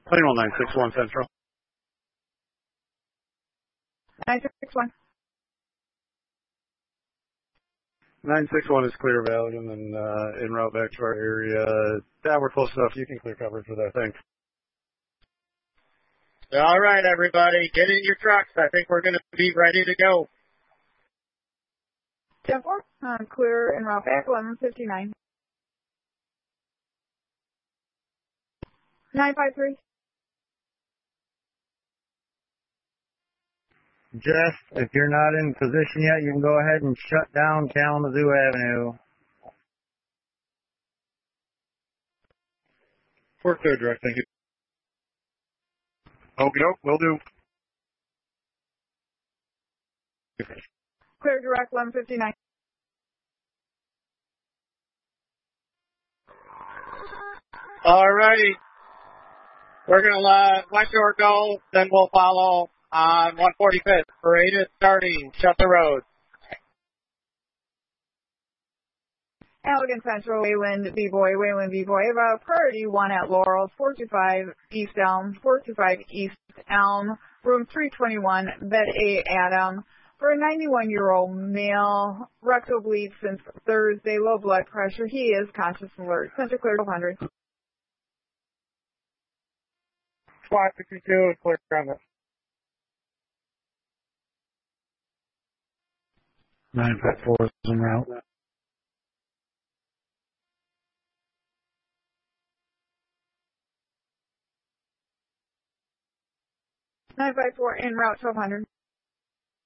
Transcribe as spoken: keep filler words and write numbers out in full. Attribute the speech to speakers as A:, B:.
A: Plane one nine six one Central.
B: nine six one.
A: nine six one is clear Valium and uh, en route back to our area. Yeah, we're close enough. You can clear coverage with that, thanks.
C: All right, everybody, get in your trucks. I think we're going to be ready to go.
B: ten four, uh, clear en route back, eleven fifty-nine. nine five three.
D: Jeff, if you're not in position yet, you can go ahead and shut down Kalamazoo Avenue.
A: We're clear direct, thank you. Okie doke, will do.
B: Clear direct, eleven fifty-nine.
C: All righty. We're going to let West Shore go, then we'll follow on one forty-fifth. Parade is starting. Shut the road.
B: Allegan Central, Wayland B-Boy, Wayland B-Boy, about priority one at Laurel, four two five East Elm, four two five East Elm, room three twenty-one, bed A, Adam, for a ninety-one-year-old male, rectal bleed since Thursday, low blood pressure. He is conscious alert. Center clear twelve hundred.
C: SWAT sixty-two is clear on this.
D: nine five four is en route.
B: nine five four en route twelve hundred.